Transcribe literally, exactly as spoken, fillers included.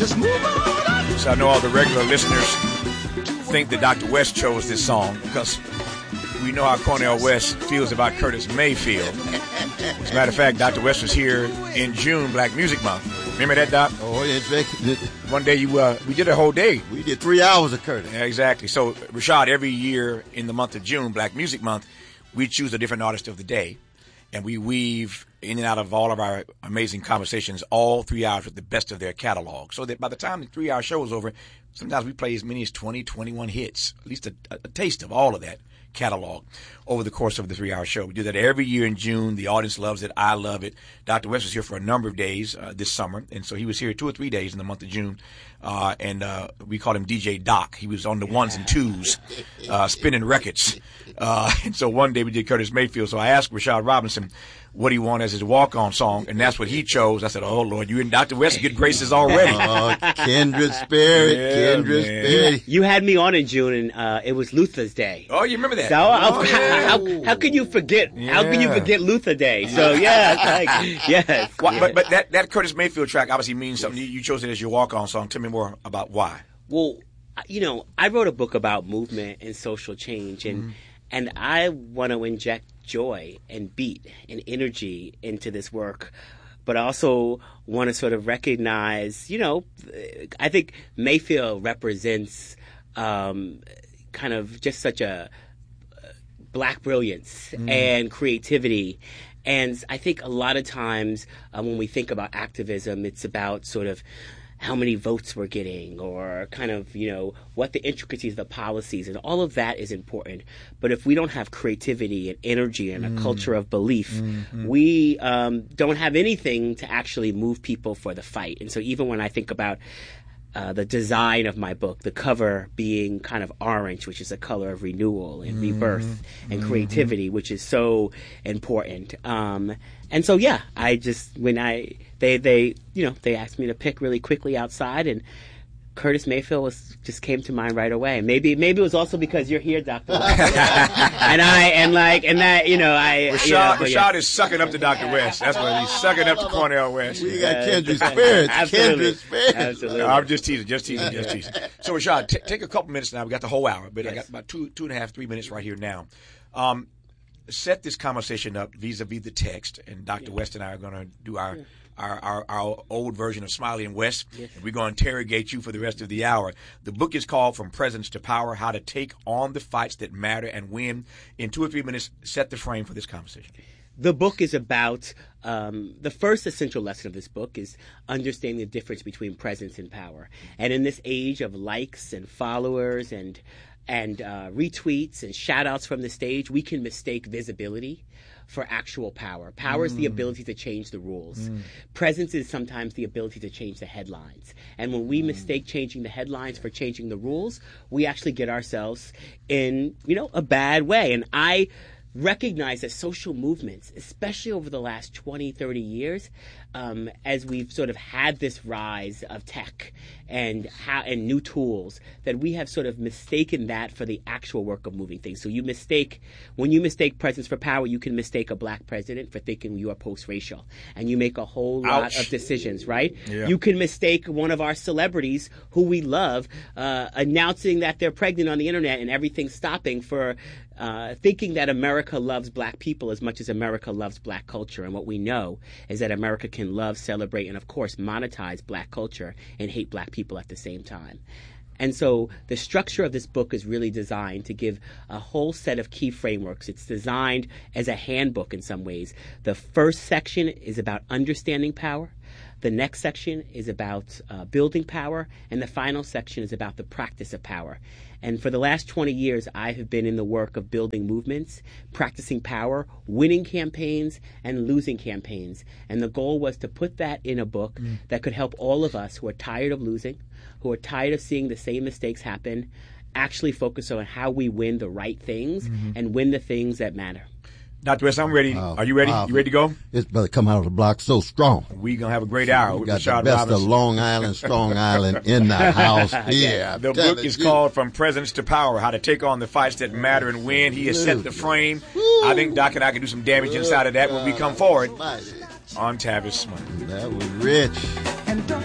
Just move on. So I know all the regular listeners think that Doctor West chose this song because we know how Cornel West feels about Curtis Mayfield. As a matter of fact, Doctor West was here in June, Black Music Month. Remember that, Doc? Oh, yeah. One day you, uh, we did a whole day. We did three hours of Curtis. Yeah, exactly. So, Rashad, every year in the month of June, Black Music Month, we choose a different artist of the day, and we weave in and out of all of our amazing conversations all three hours with the best of their catalog. So that by the time the three-hour show is over, sometimes we play as many as twenty, twenty-one hits, at least a, a, a taste of all of that catalog over the course of the three-hour show. We do that every year in June. The audience loves it. I love it. Doctor West was here for a number of days uh, this summer, and so he was here two or three days in the month of June, uh, and uh, we called him D J Doc. He was on the ones and twos, uh, spinning records. Uh, and so one day we did Curtis Mayfield. So I asked Rashad Robinson what he wanted as his walk-on song, and that's what he chose. I said, oh, Lord, you and Doctor West good graces already. Oh, kindred spirit, Yeah, kindred man. spirit. You had me on in June, and uh, it was Luther's Day. Oh, you remember that? So uh, Oh, how, yeah. how, how can you forget? How can you Yeah. forget Luther Day? So yeah, it's like, yes. Why, yeah. But but that, that Curtis Mayfield track obviously means something. You, you chose it as your walk-on song. Tell me more about why. Well, you know, I wrote a book about movement and social change, and Mm-hmm. and I want to inject joy and beat and energy into this work, but I also want to sort of recognize, you know, I think Mayfield represents um, kind of just such a black brilliance Mm. and creativity. And I think a lot of times uh, when we think about activism, it's about sort of how many votes we're getting or kind of, you know, what the intricacies of the policies, and all of that is important. But if we don't have creativity and energy and a culture of belief, Mm-hmm. we um, don't have anything to actually move people for the fight. And so even when I think about uh, the design of my book, the cover being kind of orange, which is a color of renewal and rebirth and creativity, which is so important. Um, and so, yeah, I just, when I, they, they, you know, they asked me to pick really quickly outside, and Curtis Mayfield was just came to mind right away. Maybe maybe it was also because you're here, Doctor West. and I and like and that you know I Rashad, you know, but Rashad yeah. is sucking up to Doctor West. That's what he's sucking up to Cornel West. We got kindred spirits, Absolutely. kindred spirits. Absolutely. No, I'm just teasing, just teasing, just teasing. So, Rashad, t- take a couple minutes now. We got the whole hour, but I got about two, two and a half, three minutes right here now. Um, set this conversation up vis-a-vis the text, and Doctor West and I are going to do our, our, our, our old version of Smiley and West. Yes. And we're going to interrogate you for the rest of the hour. The book is called From Presence to Power, How to Take on the Fights That Matter and Win. In two or three minutes, set the frame for this conversation. The book is about um, the first essential lesson of this book is understanding the difference between presence and power. And in this age of likes and followers and and uh, retweets and shout outs from the stage, we can mistake visibility for actual power. Power is the ability to change the rules. Presence is sometimes the ability to change the headlines. And when we mistake changing the headlines for changing the rules, we actually get ourselves in, you know, a bad way. And I recognize that social movements, especially over the last twenty, thirty years, um, as we've sort of had this rise of tech and how, and new tools, that we have sort of mistaken that for the actual work of moving things. So you mistake, when you mistake presence for power, you can mistake a black president for thinking you are post-racial. And you make a whole lot Ouch. of decisions, right? Yeah. You can mistake one of our celebrities who we love uh, announcing that they're pregnant on the internet and everything's stopping for uh, thinking that America loves black people as much as America loves black culture. And what we know is that America can love, celebrate, and of course monetize black culture and hate black people at the same time. And so the structure of this book is really designed to give a whole set of key frameworks. It's designed as a handbook in some ways. The first section is about understanding power. The next section is about uh, building power. And the final section is about the practice of power. And for the last twenty years, I have been in the work of building movements, practicing power, winning campaigns, and losing campaigns. And the goal was to put that in a book mm. that could help all of us who are tired of losing, who are tired of seeing the same mistakes happen, actually focus on how we win the right things mm-hmm. and win the things that matter. Doctor West, I'm ready. Wow. Are you ready? Wow. You ready to go? It's better come out of the block so strong. We're going to have a great hour We with got Rashad the best Robinson. of Long Island, Strong Island in the house. Yeah. The book is called From Presence to Power, How to Take on the Fights That Matter and Win. He has set the frame. I think Doc and I can do some damage inside of that when we come forward on Tavis Smiley. That was rich.